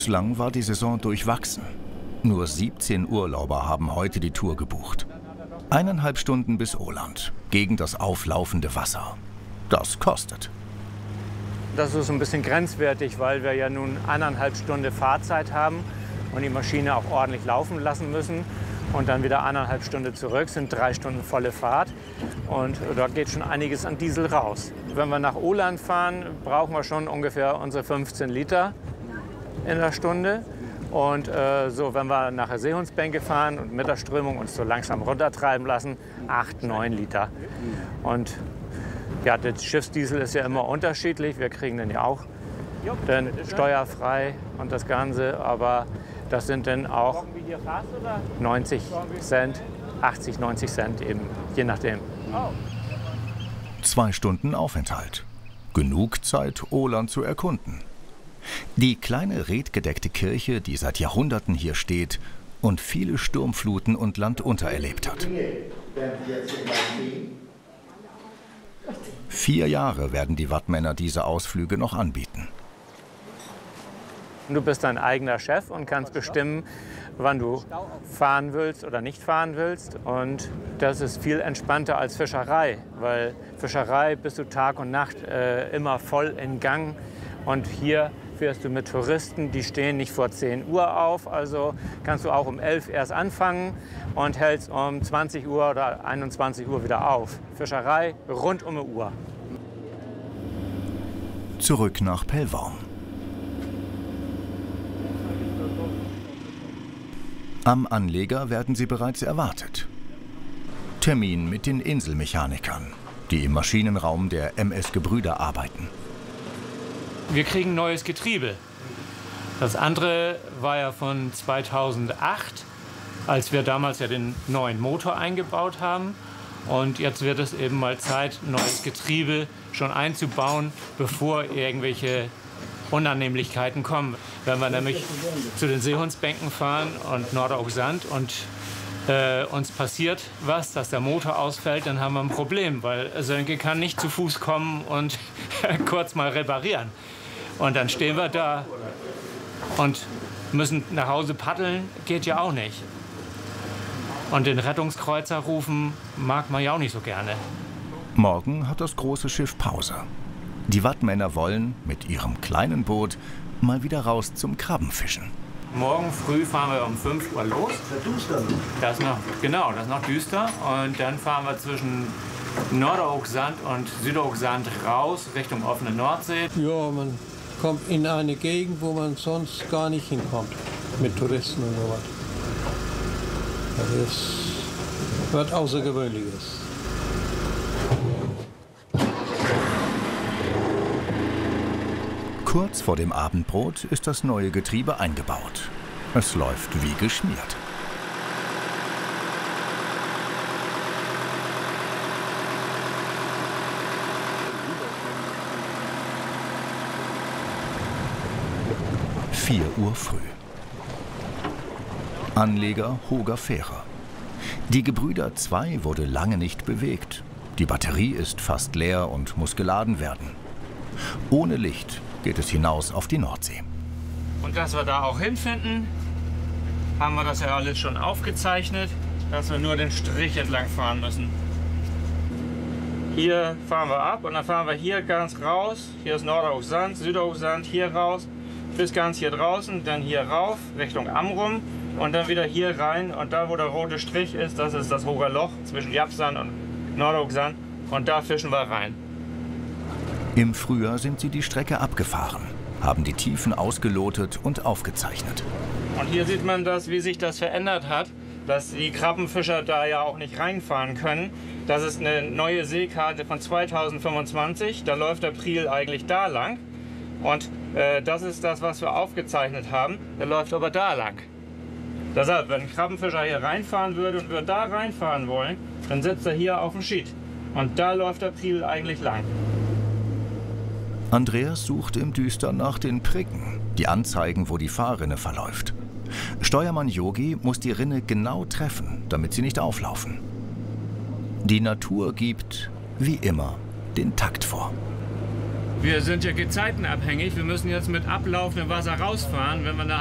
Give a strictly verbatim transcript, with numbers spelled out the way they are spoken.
Bislang war die Saison durchwachsen. Nur siebzehn Urlauber haben heute die Tour gebucht. Eineinhalb Stunden bis Åland, gegen das auflaufende Wasser. Das kostet. Das ist ein bisschen grenzwertig, weil wir ja nun eineinhalb Stunden Fahrzeit haben und die Maschine auch ordentlich laufen lassen müssen. Und dann wieder eineinhalb Stunden zurück, sind drei Stunden volle Fahrt. Und da geht schon einiges an Diesel raus. Wenn wir nach Åland fahren, brauchen wir schon ungefähr unsere fünfzehn Liter in der Stunde. Und äh, so, wenn wir nach der Seehundsbänke fahren und mit der Strömung uns so langsam runtertreiben lassen, acht, neun Liter. Und ja, der Schiffsdiesel ist ja immer unterschiedlich. Wir kriegen den ja auch dann steuerfrei und das Ganze. Aber das sind dann auch neunzig Cent, achtzig, neunzig Cent eben, je nachdem. Zwei Stunden Aufenthalt. Genug Zeit, Åland zu erkunden. Die kleine redgedeckte Kirche, die seit Jahrhunderten hier steht und viele Sturmfluten und Landunter erlebt hat. Vier Jahre werden die Wattmänner diese Ausflüge noch anbieten. Du bist dein eigener Chef und kannst bestimmen, wann du fahren willst oder nicht fahren willst. Und das ist viel entspannter als Fischerei, weil Fischerei bist du Tag und Nacht äh, immer voll in Gang. Und hier fährst du mit Touristen, die stehen nicht vor zehn Uhr auf. Also kannst du auch um elf erst anfangen und hältst um zwanzig Uhr oder einundzwanzig Uhr wieder auf. Fischerei rund um die Uhr. Zurück nach Pellworm. Am Anleger werden sie bereits erwartet. Termin mit den Inselmechanikern, die im Maschinenraum der M S Gebrüder arbeiten. Wir kriegen neues Getriebe. Das andere war ja von zweitausendacht, als wir damals ja den neuen Motor eingebaut haben. Und jetzt wird es eben mal Zeit, neues Getriebe schon einzubauen, bevor irgendwelche Unannehmlichkeiten kommen. Wenn wir nämlich zu den Seehundsbänken fahren und Nordauk-Sand und äh, uns passiert was, dass der Motor ausfällt, dann haben wir ein Problem, weil Sönke kann nicht zu Fuß kommen und kurz mal reparieren. Und dann stehen wir da und müssen nach Hause paddeln, geht ja auch nicht. Und den Rettungskreuzer rufen mag man ja auch nicht so gerne. Morgen hat das große Schiff Pause. Die Wattmänner wollen mit ihrem kleinen Boot mal wieder raus zum Krabbenfischen. Morgen früh fahren wir um fünf Uhr los. Das ist noch, genau, das ist noch düster. Und dann fahren wir zwischen Nordauk-Sand und Südauk-Sand raus Richtung offene Nordsee. Ja, man kommt in eine Gegend, wo man sonst gar nicht hinkommt, mit Touristen und so was. Das ist was Außergewöhnliches. Kurz vor dem Abendbrot ist das neue Getriebe eingebaut. Es läuft wie geschmiert. vier Uhr früh. Anleger Hoger Fähre. Die Gebrüder zwei wurde lange nicht bewegt. Die Batterie ist fast leer und muss geladen werden. Ohne Licht geht es hinaus auf die Nordsee. Und dass wir da auch hinfinden, haben wir das ja alles schon aufgezeichnet, dass wir nur den Strich entlang fahren müssen. Hier fahren wir ab und dann fahren wir hier ganz raus. Hier ist Nordauk-Sand, Südauk-Sand, hier raus, bis ganz hier draußen, dann hier rauf, Richtung Amrum und dann wieder hier rein. Und da, wo der rote Strich ist, das ist das Hoger Loch zwischen Japsand und Nordauk-Sand und da fischen wir rein. Im Frühjahr sind sie die Strecke abgefahren, haben die Tiefen ausgelotet und aufgezeichnet. Und hier sieht man das, wie sich das verändert hat, dass die Krabbenfischer da ja auch nicht reinfahren können. Das ist eine neue Seekarte von zweitausendfünfundzwanzig, da läuft der Priel eigentlich da lang. Und äh, das ist das, was wir aufgezeichnet haben, der läuft aber da lang. Deshalb, wenn ein Krabbenfischer hier reinfahren würde und würde da reinfahren wollen, dann sitzt er hier auf dem Schiet. Und da läuft der Priel eigentlich lang. Andreas sucht im Düstern nach den Pricken, die anzeigen, wo die Fahrrinne verläuft. Steuermann Yogi muss die Rinne genau treffen, damit sie nicht auflaufen. Die Natur gibt, wie immer, den Takt vor. wir sind ja gezeitenabhängig. Wir müssen jetzt mit ablaufendem Wasser rausfahren. Wenn wir eine